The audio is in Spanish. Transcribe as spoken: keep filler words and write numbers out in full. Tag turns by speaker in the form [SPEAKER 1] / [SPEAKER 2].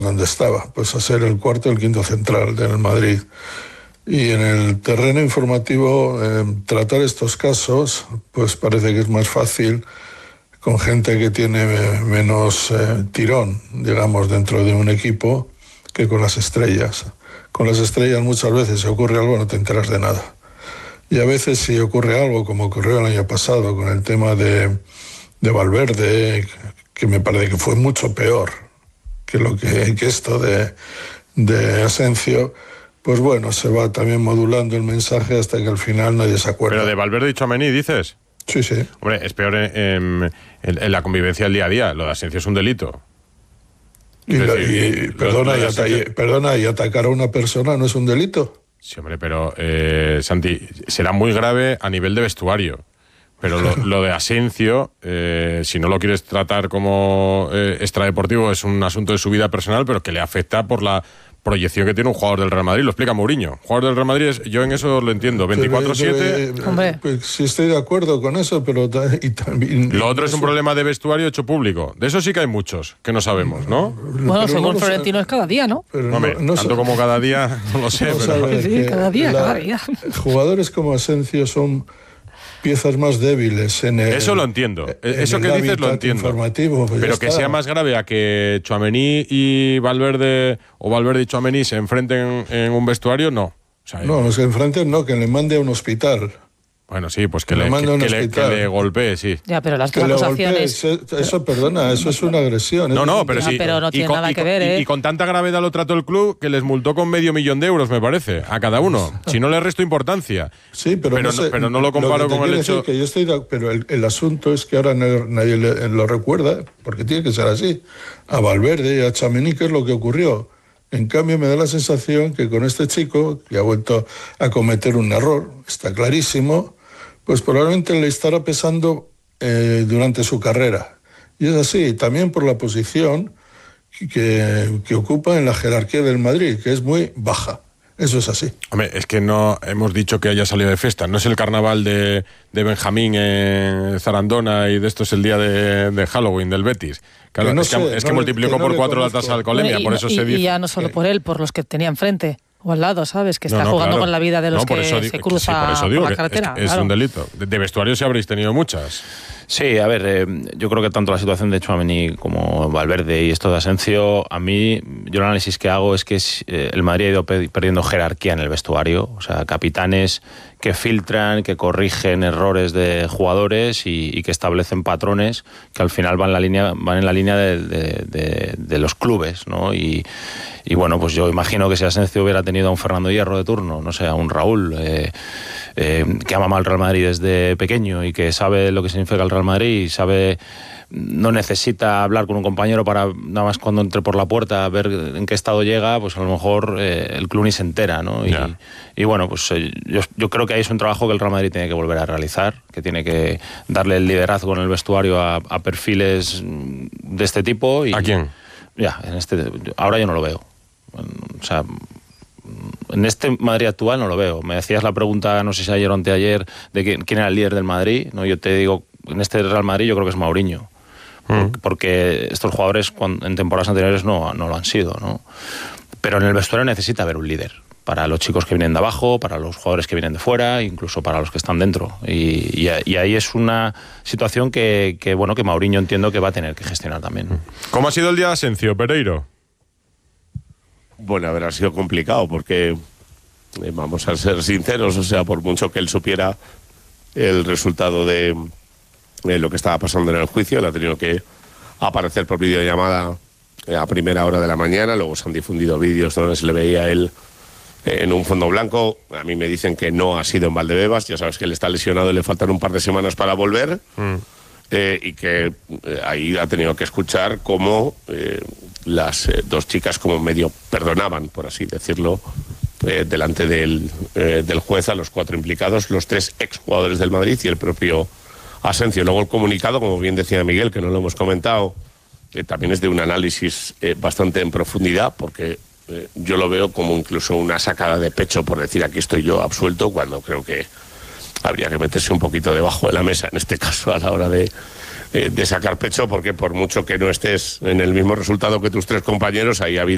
[SPEAKER 1] donde estaba, pues a ser el cuarto o el quinto central del Madrid. Y en el terreno informativo, eh, tratar estos casos, pues parece que es más fácil con gente que tiene menos eh, tirón, digamos, dentro de un equipo, que con las estrellas. Con las estrellas muchas veces si ocurre algo no te enteras de nada. Y a veces si ocurre algo, como ocurrió el año pasado con el tema de, de Valverde, que me parece que fue mucho peor que, lo que, que esto de, de Asensio, pues bueno, se va también modulando el mensaje hasta que al final nadie se acuerda.
[SPEAKER 2] Pero de Valverde y Tchouaméni, ¿dices?
[SPEAKER 1] Sí, sí.
[SPEAKER 2] Hombre, es peor en, en, en la convivencia del día a día. Lo de Asensio es un delito.
[SPEAKER 1] Y,
[SPEAKER 2] es
[SPEAKER 1] lo,
[SPEAKER 2] decir,
[SPEAKER 1] y,
[SPEAKER 2] lo,
[SPEAKER 1] perdona,
[SPEAKER 2] lo
[SPEAKER 1] y ata- y, perdona, y atacar a una persona no es un delito.
[SPEAKER 2] Sí, hombre, pero, eh, Santi, será muy grave a nivel de vestuario. Pero lo, lo de Asensio, eh, si no lo quieres tratar como eh, extradeportivo, es un asunto de su vida personal, pero que le afecta por la proyección que tiene un jugador del Real Madrid. Lo explica Mourinho. Jugador del Real Madrid, es, yo en eso lo entiendo, veinticuatro siete.
[SPEAKER 3] Hombre.
[SPEAKER 1] Pues sí estoy de acuerdo con eso, pero ta- y también...
[SPEAKER 2] Lo otro es un
[SPEAKER 1] eso-
[SPEAKER 2] problema de vestuario hecho público. De eso sí que hay muchos que no sabemos, ¿no?
[SPEAKER 3] Bueno,
[SPEAKER 1] pero
[SPEAKER 3] según
[SPEAKER 1] no lo sé.
[SPEAKER 3] Florentino es cada día, ¿no?
[SPEAKER 1] Pero
[SPEAKER 2] Hombre,
[SPEAKER 1] no- no
[SPEAKER 2] tanto
[SPEAKER 1] sé-
[SPEAKER 2] como cada día, no lo sé.
[SPEAKER 1] Vamos a
[SPEAKER 2] pero...
[SPEAKER 1] ver
[SPEAKER 3] Sí,
[SPEAKER 1] que
[SPEAKER 3] cada día,
[SPEAKER 1] la-
[SPEAKER 3] cada día.
[SPEAKER 1] Jugadores como Asensio son piezas más débiles en el...
[SPEAKER 2] Eso lo entiendo.
[SPEAKER 1] en
[SPEAKER 2] Eso
[SPEAKER 1] el
[SPEAKER 2] que dices lo
[SPEAKER 1] hábitat
[SPEAKER 2] entiendo.
[SPEAKER 1] informativo, pues
[SPEAKER 2] Pero
[SPEAKER 1] ya
[SPEAKER 2] que
[SPEAKER 1] está.
[SPEAKER 2] sea más grave a que Tchouaméni y Valverde o Valverde y Tchouaméni se enfrenten en un vestuario, no. O sea,
[SPEAKER 1] No, los que enfrenten no, que le mande a un hospital.
[SPEAKER 2] bueno, sí, pues que,
[SPEAKER 1] que
[SPEAKER 2] le,
[SPEAKER 1] lo mande a
[SPEAKER 2] que,
[SPEAKER 1] un
[SPEAKER 2] que le, que
[SPEAKER 1] hospital.
[SPEAKER 2] le golpee, sí.
[SPEAKER 3] Ya, pero las
[SPEAKER 1] Que le
[SPEAKER 3] acusaciones...
[SPEAKER 1] golpee. Eso, eso, perdona, eso es una agresión.
[SPEAKER 2] No,
[SPEAKER 1] es
[SPEAKER 2] no,
[SPEAKER 1] un
[SPEAKER 2] pero
[SPEAKER 3] Ya,
[SPEAKER 2] sí.
[SPEAKER 3] pero no
[SPEAKER 2] y
[SPEAKER 3] tiene
[SPEAKER 2] con-
[SPEAKER 3] nada
[SPEAKER 2] y
[SPEAKER 3] que
[SPEAKER 2] con-
[SPEAKER 3] ver,
[SPEAKER 2] y-
[SPEAKER 3] ¿eh?
[SPEAKER 2] Y con tanta gravedad lo trató el club que les multó con medio millón de euros, me parece, a cada uno. Si no le resto importancia.
[SPEAKER 1] Sí, pero,
[SPEAKER 2] Pero
[SPEAKER 1] no,
[SPEAKER 2] no-
[SPEAKER 1] sé,
[SPEAKER 2] pero no lo comparo
[SPEAKER 1] que te
[SPEAKER 2] con el
[SPEAKER 1] quiero
[SPEAKER 2] hecho-
[SPEAKER 1] decir que yo estoy de- pero el, el asunto es que ahora no- nadie le- lo recuerda, porque tiene que ser así. A Valverde y a Tchouaméni, ¿qué es lo que ocurrió? En cambio, me da la sensación que con este chico, que ha vuelto a cometer un error, está clarísimo, pues probablemente le estará pesando eh, durante su carrera. Y es así, también por la posición que, que ocupa en la jerarquía del Madrid, que es muy baja. Eso es así.
[SPEAKER 2] Hombre, es que no hemos dicho que haya salido de fiesta. No es el carnaval de, de Benjamín en Zarandona y de esto es el día de, de Halloween del Betis. Claro,
[SPEAKER 1] Que no
[SPEAKER 2] es que,
[SPEAKER 1] sé,
[SPEAKER 2] es que
[SPEAKER 1] no le-
[SPEAKER 2] multiplicó
[SPEAKER 1] que no
[SPEAKER 2] por
[SPEAKER 1] le
[SPEAKER 2] cuatro la
[SPEAKER 1] conozco.
[SPEAKER 2] tasa de alcoholemia,
[SPEAKER 3] Bueno, y,
[SPEAKER 2] por eso
[SPEAKER 3] y-
[SPEAKER 2] se
[SPEAKER 3] y
[SPEAKER 2] dice.
[SPEAKER 3] ya no solo por él, por los que tenía enfrente o al lado, ¿sabes? Que
[SPEAKER 2] No,
[SPEAKER 3] está
[SPEAKER 2] no,
[SPEAKER 3] jugando
[SPEAKER 2] claro.
[SPEAKER 3] con la vida de los
[SPEAKER 2] No, por
[SPEAKER 3] que
[SPEAKER 2] eso
[SPEAKER 3] se
[SPEAKER 2] digo-
[SPEAKER 3] cruza
[SPEAKER 2] sí, por eso
[SPEAKER 3] por
[SPEAKER 2] digo
[SPEAKER 3] la
[SPEAKER 2] que
[SPEAKER 3] carretera.
[SPEAKER 2] Es, es
[SPEAKER 3] claro.
[SPEAKER 2] un delito. De, de vestuario sí habréis tenido muchas.
[SPEAKER 4] Sí, a ver, eh, yo creo que tanto la situación de Tchouaméni como Valverde y esto de Asensio, a mí, yo el análisis que hago es que es, eh, el Madrid ha ido pe- perdiendo jerarquía en el vestuario, o sea, capitanes que filtran, que corrigen errores de jugadores y, y que establecen patrones que al final van, la línea, van en la línea de, de, de, de los clubes, ¿no? Y, y bueno, pues yo imagino que si Asensio hubiera tenido a un Fernando Hierro de turno, no sé, a un Raúl, eh, eh, que ama mal Real Madrid desde pequeño y que sabe lo que significa el Real Madrid y sabe, no necesita hablar con un compañero para nada más cuando entre por la puerta ver en qué estado llega, pues a lo mejor eh, el club ni se entera, ¿no? Y,
[SPEAKER 2] Ya.
[SPEAKER 4] y bueno, pues eh, yo, yo creo que ahí es un trabajo que el Real Madrid tiene que volver a realizar, que tiene que darle el liderazgo en el vestuario a, a perfiles de este tipo. Y,
[SPEAKER 2] ¿A quién?
[SPEAKER 4] Ya, en este, ahora yo no lo veo. O sea, en este Madrid actual no lo veo. Me decías la pregunta, no sé si ayer o anteayer, de quién, quién era el líder del Madrid. No, yo te digo, en este Real Madrid yo creo que es Mourinho. Porque, porque estos jugadores cuando, en temporadas anteriores no, no lo han sido, ¿no? Pero en el vestuario necesita haber un líder. Para los chicos que vienen de abajo, para los jugadores que vienen de fuera, incluso para los que están dentro. Y, y, y ahí es una situación que, que, bueno, que Mourinho entiendo que va a tener que gestionar también.
[SPEAKER 2] ¿Cómo ha sido el día de Asensio, Pereiro?
[SPEAKER 5] Bueno, habrá sido complicado porque, eh, vamos a ser sinceros, o sea, por mucho que él supiera el resultado de, de lo que estaba pasando en el juicio, él ha tenido que aparecer por videollamada eh, a primera hora de la mañana, luego se han difundido vídeos donde se le veía a él eh, en un fondo blanco. A mí me dicen que no ha sido en Valdebebas, ya sabes que él está lesionado y le faltan un par de semanas para volver. Mm. Eh, y que eh, ahí ha tenido que escuchar cómo eh, las eh, dos chicas como medio perdonaban, por así decirlo, eh, delante del, eh, del juez a los cuatro implicados, los tres exjugadores del Madrid y el propio Asensio. Luego el comunicado, como bien decía Miguel, que no lo hemos comentado, eh, también es de un análisis eh, bastante en profundidad, porque eh, yo lo veo como incluso una sacada de pecho por decir aquí estoy yo absuelto, cuando creo que habría que meterse un poquito debajo de la mesa, en este caso, a la hora de, de sacar pecho, porque por mucho que no estés en el mismo resultado que tus tres compañeros, ahí ha habido